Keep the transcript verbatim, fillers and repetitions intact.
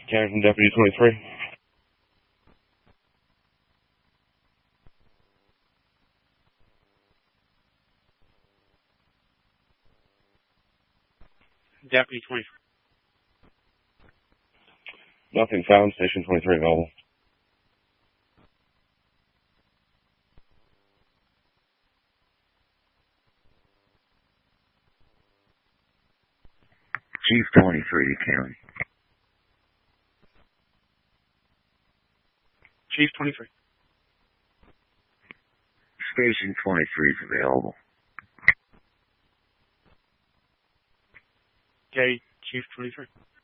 Carrington, Deputy twenty-three. Deputy twenty-three. Nothing found. Station twenty-three available. Chief twenty-three, County. Chief twenty-three. Station twenty-three is available. Okay, Chief twenty-three.